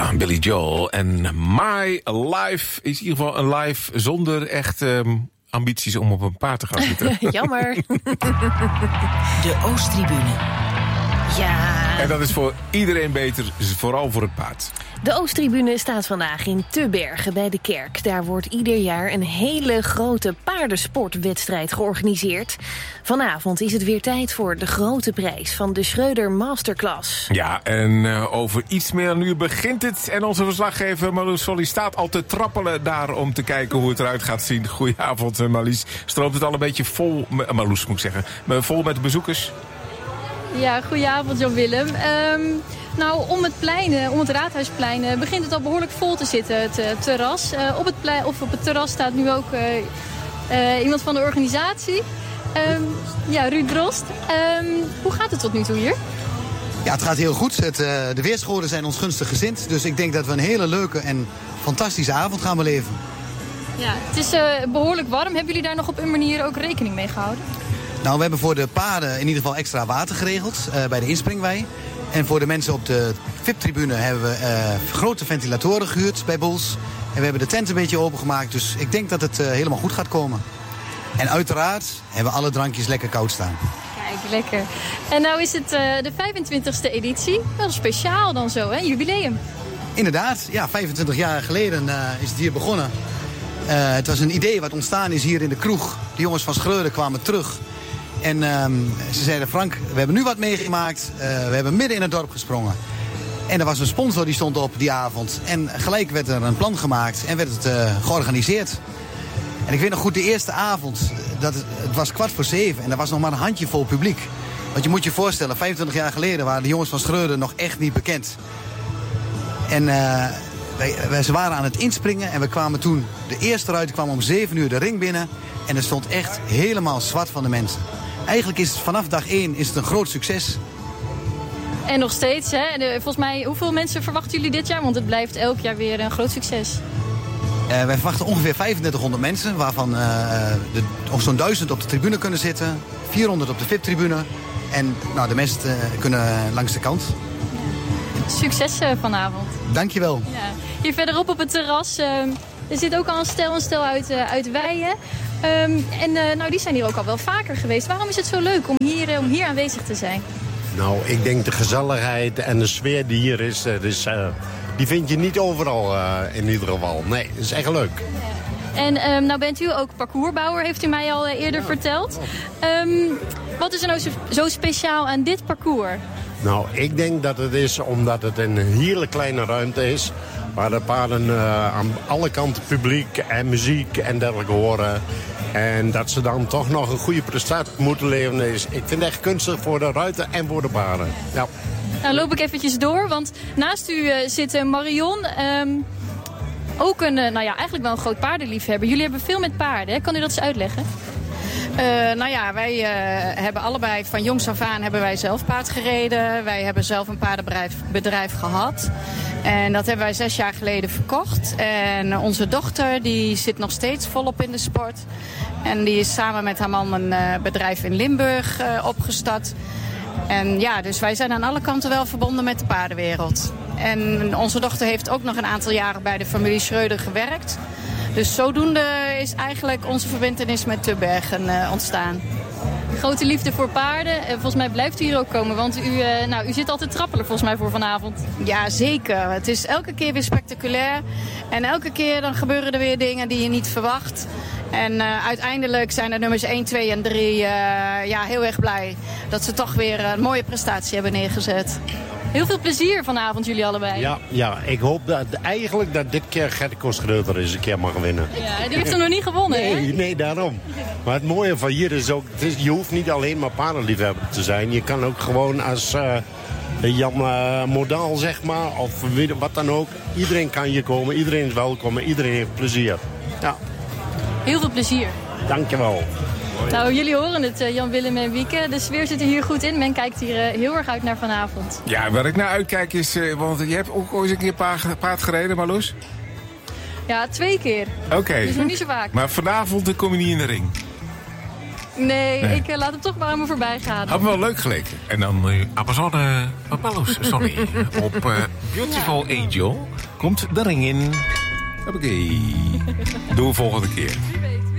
Ja, Billy Joel en My Life is in ieder geval een live zonder echt ambities om op een paard te gaan zitten. Jammer. De Oosttribune. Ja. En dat is voor iedereen beter, vooral voor het paard. De Oosttribune staat vandaag in Tubbergen bij de kerk. Daar wordt ieder jaar een hele grote paardensportwedstrijd georganiseerd. Vanavond is het weer tijd voor de grote prijs van de Schreuder Masterclass. Ja, en over iets meer dan een uur begint het. En onze verslaggever Marloes Solly staat al te trappelen daar om te kijken hoe het eruit gaat zien. Goedenavond Marlies. Stroomt het al een beetje vol, Marloes moet ik zeggen, vol met bezoekers? Ja, goedenavond Jan-Willem. Nou, om het Raadhuisplein begint het al behoorlijk vol te zitten, het terras. Op het terras staat nu ook iemand van de organisatie. Ruud Drost. Hoe gaat het tot nu toe hier? Ja, het gaat heel goed. De weerscholen zijn ons gunstig gezind. Dus ik denk dat we een hele leuke en fantastische avond gaan beleven. Ja, het is behoorlijk warm. Hebben jullie daar nog op een manier ook rekening mee gehouden? Nou, we hebben voor de paarden in ieder geval extra water geregeld bij de inspringwei. En voor de mensen op de VIP-tribune hebben we grote ventilatoren gehuurd bij Boels. En we hebben de tent een beetje opengemaakt. Dus ik denk dat het helemaal goed gaat komen. En uiteraard hebben alle drankjes lekker koud staan. Kijk, lekker. En nou is het de 25e editie. Wel speciaal dan zo, hè? Jubileum. Inderdaad, ja, 25 jaar geleden is het hier begonnen. Het was een idee wat ontstaan is hier in de kroeg. De jongens van Schreuder kwamen terug. En ze zeiden, Frank, we hebben nu wat meegemaakt. We hebben midden in het dorp gesprongen. En er was een sponsor die stond op die avond. En gelijk werd er een plan gemaakt en werd het georganiseerd. En ik weet nog goed, de eerste avond, het was 6:15 en er was nog maar een handjevol publiek. Want je moet je voorstellen, 25 jaar geleden waren de jongens van Schreuder nog echt niet bekend. En ze waren aan het inspringen en we kwamen toen, de eerste ruit kwam om 7 uur de ring binnen. En er stond echt helemaal zwart van de mensen. Eigenlijk is het vanaf dag 1 is het een groot succes. En nog steeds, hè? Volgens mij, hoeveel mensen verwachten jullie dit jaar? Want het blijft elk jaar weer een groot succes. Wij verwachten ongeveer 3500 mensen, waarvan zo'n 1000 op de tribune kunnen zitten. 400 op de VIP-tribune. En nou, de meesten kunnen langs de kant. Ja. Succes vanavond. Dankjewel. Ja. Hier verderop op het terras, er zit ook al een stel uit Weijen. Nou, die zijn hier ook al wel vaker geweest. Waarom is het zo leuk om hier aanwezig te zijn? Nou, ik denk de gezelligheid en de sfeer die hier is, die vind je niet overal in ieder geval. Nee, het is echt leuk. Ja. En nou bent u ook parcoursbouwer, heeft u mij al eerder verteld. Wat is er nou zo speciaal aan dit parcours? Nou, ik denk dat het is omdat het een hele kleine ruimte is. Waar de paarden aan alle kanten publiek en muziek en dergelijke horen. En dat ze dan toch nog een goede prestatie moeten leveren is. Ik vind het echt kunstig voor de ruiter en voor de paarden. Ja. Nou loop ik eventjes door, want naast u zit Marion. Ook eigenlijk wel een groot paardenliefhebber. Jullie hebben veel met paarden, hè? Kan u dat eens uitleggen? Wij hebben allebei van jongs af aan hebben wij zelf paard gereden. Wij hebben zelf een paardenbedrijf gehad. En dat hebben wij 6 jaar geleden verkocht. En onze dochter die zit nog steeds volop in de sport. En die is samen met haar man een bedrijf in Limburg opgestart. En ja, dus wij zijn aan alle kanten wel verbonden met de paardenwereld. En onze dochter heeft ook nog een aantal jaren bij de familie Schreuder gewerkt. Dus zodoende is eigenlijk onze verbintenis met Tubbergen ontstaan. Grote liefde voor paarden. Volgens mij blijft u hier ook komen, want u zit altijd trappelen volgens mij voor vanavond. Ja, zeker. Het is elke keer weer spectaculair. En elke keer dan gebeuren er weer dingen die je niet verwacht. En uiteindelijk zijn er nummers 1, 2 en 3 heel erg blij dat ze toch weer een mooie prestatie hebben neergezet. Heel veel plezier vanavond, jullie allebei. Ja, ik hoop dat dit keer Gerco Schreuder eens een keer mag winnen. Ja, die heeft hem nog niet gewonnen, hè? Nee, daarom. Maar het mooie van hier is ook, je hoeft niet alleen maar paardenliefhebber te zijn. Je kan ook gewoon als Jan Modaal, zeg maar, of wat dan ook. Iedereen kan hier komen, iedereen is welkom en iedereen heeft plezier. Ja. Heel veel plezier. Dankjewel. Nou, jullie horen het, Jan-Willem en Wieke. De sfeer zit er hier goed in. Men kijkt hier heel erg uit naar vanavond. Ja, waar ik naar uitkijk is, want je hebt ook ooit een keer paard gereden, Marloes? Ja, 2 keer. Oké. Dus nog niet zo vaak. Maar vanavond kom je niet in de ring? Nee, ik laat hem toch maar aan me voorbij gaan. Had me wel leuk geleken. En dan Amazone Marloes, sorry. Op Beautiful Angel komt de ring in. Hoppakee. Doe volgende keer.